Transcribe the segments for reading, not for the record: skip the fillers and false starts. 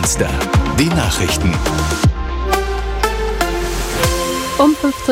Münster, die Nachrichten. Um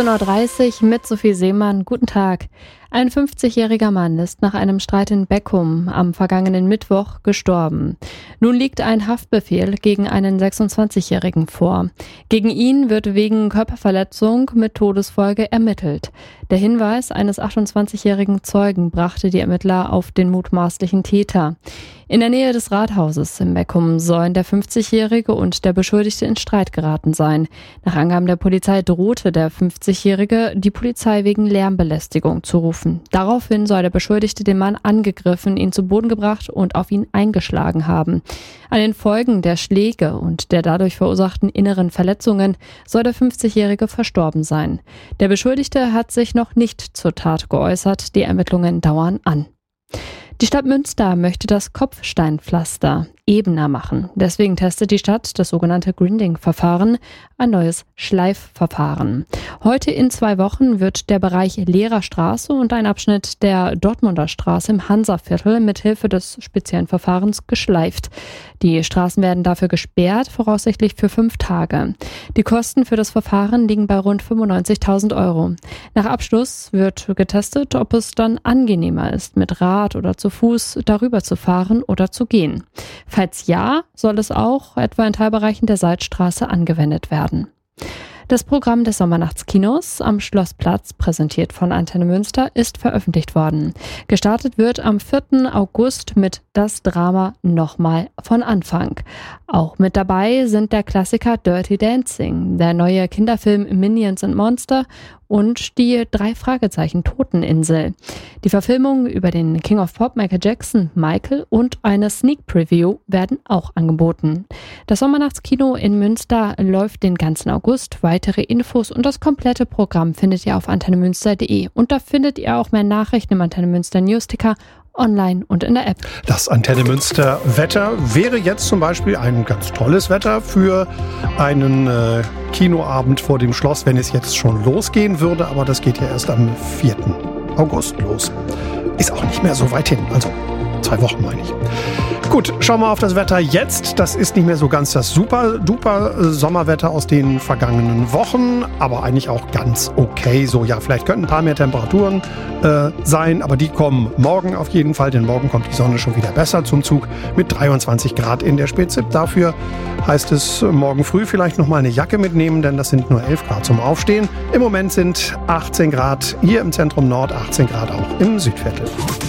15.30 Uhr mit Sophie Seemann. Guten Tag. Ein 50-jähriger Mann ist nach einem Streit in Beckum am vergangenen Mittwoch gestorben. Nun liegt ein Haftbefehl gegen einen 26-Jährigen vor. Gegen ihn wird wegen Körperverletzung mit Todesfolge ermittelt. Der Hinweis eines 28-jährigen Zeugen brachte die Ermittler auf den mutmaßlichen Täter. In der Nähe des Rathauses in Beckum sollen der 50-Jährige und der Beschuldigte in Streit geraten sein. Nach Angaben der Polizei drohte der 50-Jährige, die Polizei wegen Lärmbelästigung zu rufen. Daraufhin soll der Beschuldigte den Mann angegriffen, ihn zu Boden gebracht und auf ihn eingeschlagen haben. An den Folgen der Schläge und der dadurch verursachten inneren Verletzungen soll der 50-Jährige verstorben sein. Der Beschuldigte hat sich noch nicht zur Tat geäußert. Die Ermittlungen dauern an. Die Stadt Münster möchte das Kopfsteinpflaster ebener machen. Deswegen testet die Stadt das sogenannte Grinding-Verfahren, ein neues Schleifverfahren. Heute in 2 Wochen wird der Bereich Lehrerstraße und ein Abschnitt der Dortmunder Straße im Hansaviertel mit Hilfe des speziellen Verfahrens geschleift. Die Straßen werden dafür gesperrt, voraussichtlich für 5 Tage. Die Kosten für das Verfahren liegen bei rund 95.000 Euro. Nach Abschluss wird getestet, ob es dann angenehmer ist, mit Rad oder zu Fuß darüber zu fahren oder zu gehen. Falls ja, soll es auch etwa in Teilbereichen der Salzstraße angewendet werden. Das Programm des Sommernachtskinos am Schlossplatz, präsentiert von Antenne Münster, ist veröffentlicht worden. Gestartet wird am 4. August mit Das Drama nochmal von Anfang. Auch mit dabei sind der Klassiker Dirty Dancing, der neue Kinderfilm Minions and Monster und die 3 Fragezeichen Toteninsel. Die Verfilmung über den King of Pop Michael Jackson, Michael, und eine Sneak Preview werden auch angeboten. Das Sommernachtskino in Münster läuft den ganzen August. Weitere Infos und das komplette Programm findet ihr auf antennemünster.de. Und da findet ihr auch mehr Nachrichten im Antenne Münster Newsticker, online und in der App. Das Antenne Münster Wetter wäre jetzt zum Beispiel ein ganz tolles Wetter für einen Kinoabend vor dem Schloss, wenn es jetzt schon losgehen würde. Aber das geht ja erst am 4. August los. Ist auch nicht mehr so weit hin, also 2 Wochen meine ich. Gut, schauen wir auf das Wetter jetzt. Das ist nicht mehr so ganz das super-duper Sommerwetter aus den vergangenen Wochen, aber eigentlich auch ganz okay. So, ja, vielleicht könnten ein paar mehr Temperaturen sein, aber die kommen morgen auf jeden Fall, denn morgen kommt die Sonne schon wieder besser zum Zug mit 23 Grad in der Spitze. Dafür heißt es morgen früh vielleicht noch mal eine Jacke mitnehmen, denn das sind nur 11 Grad zum Aufstehen. Im Moment sind 18 Grad hier im Zentrum Nord, 18 Grad auch im Südviertel.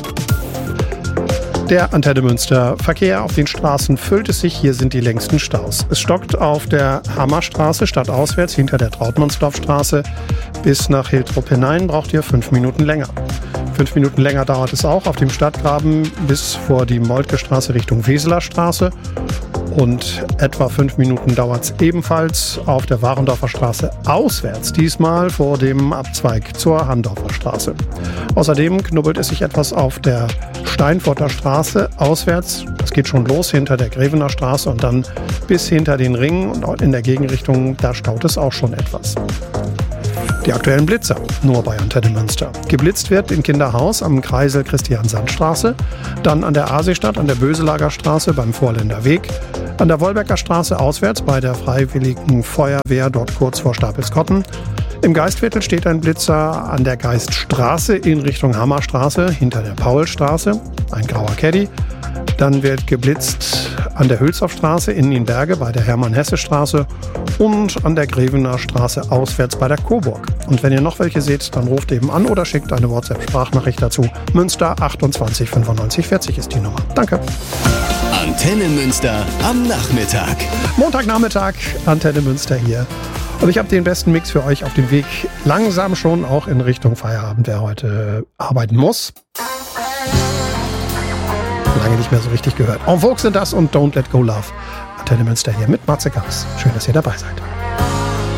Der Antenne Münster Verkehr auf den Straßen füllt es sich. Hier sind die längsten Staus. Es stockt auf der Hammerstraße stadtauswärts hinter der Trautmannsdorfstraße. Bis nach Hiltrup hinein braucht ihr 5 Minuten länger. 5 Minuten länger dauert es auch auf dem Stadtgraben bis vor die Moltke Straße Richtung Weseler Straße. Und etwa 5 Minuten dauert es ebenfalls auf der Warendorfer Straße auswärts, diesmal vor dem Abzweig zur Handorfer Straße. Außerdem knubbelt es sich etwas auf der Steinfurter Straße auswärts. Das geht schon los hinter der Grevener Straße und dann bis hinter den Ring und in der Gegenrichtung, da staut es auch schon etwas. Die aktuellen Blitzer, nur bei Antenne Münster. Geblitzt wird in Kinderhaus am Kreisel Christian-Sand-Straße, dann an der Aseestadt, an der Böselager Straße beim Vorländer Weg, an der Wolbecker Straße auswärts bei der Freiwilligen Feuerwehr, dort kurz vor Stapelskotten. Im Geistviertel steht ein Blitzer an der Geiststraße in Richtung Hammerstraße, hinter der Paulstraße, ein grauer Caddy. Dann wird geblitzt an der Hülshoffstraße in Nienberge bei der Hermann-Hesse-Straße und an der Grevener Straße auswärts bei der Coburg. Und wenn ihr noch welche seht, dann ruft eben an oder schickt eine WhatsApp-Sprachnachricht dazu. Münster 28 95 40 ist die Nummer. Danke. Antenne Münster am Nachmittag. Montagnachmittag, Antenne Münster hier. Und ich habe den besten Mix für euch auf dem Weg langsam schon auch in Richtung Feierabend, wer heute arbeiten muss. Lange nicht mehr so richtig gehört. En Vogue sind das und Don't Let Go Love. Antenne Münster hier mit Matze Gams. Schön, dass ihr dabei seid.